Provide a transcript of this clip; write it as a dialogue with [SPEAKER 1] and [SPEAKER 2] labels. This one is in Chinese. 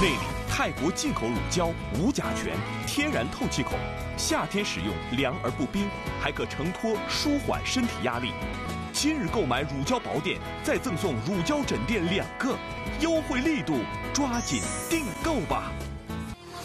[SPEAKER 1] 内里泰国进口乳胶，无甲醛，天然透气孔，夏天使用凉而不冰，还可承托舒缓身体压力。今日购买乳胶宝典，再赠送乳胶枕垫2个，优惠力度，抓紧订购吧！